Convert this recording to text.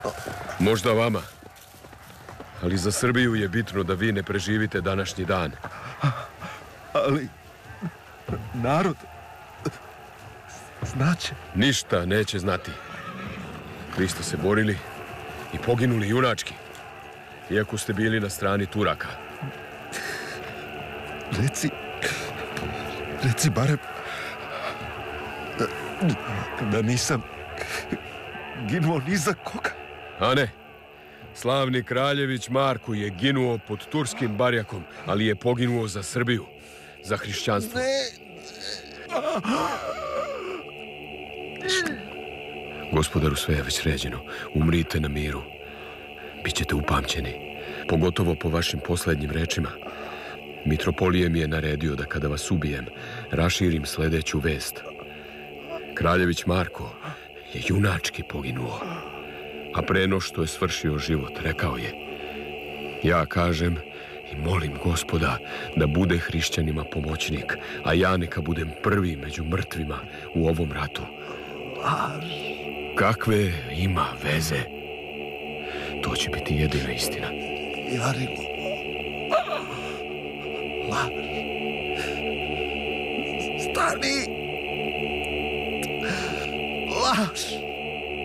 Možda vama, ali za Srbiju je bitno da vi ne preživite današnji dan. Ali narod znaće. Ništa neće znati. Vi ste se borili i poginuli junački, iako ste bili na strani Turaka. Reci barem da nisam ginuo ni za koga. A ne, slavni kraljević Marko je ginuo pod turskim barjakom, ali je poginuo za Srbiju, za hrišćanstvo. Gospodaru, sve je već ređeno. Umrite na miru. Bićete upamćeni, pogotovo po vašim posljednjim rečima. Mitropolije mi je naredio da kada vas ubijem, raširim sljedeću vest. Kraljević Marko je junački poginuo, a pre no što je svršio život, rekao je: ja kažem i molim Gospoda da bude hrišćanima pomoćnik, a ja neka budem prvi među mrtvima u ovom ratu. Kakve ima veze? To će biti jedina istina. Jarilo, laž. Stani! Laž!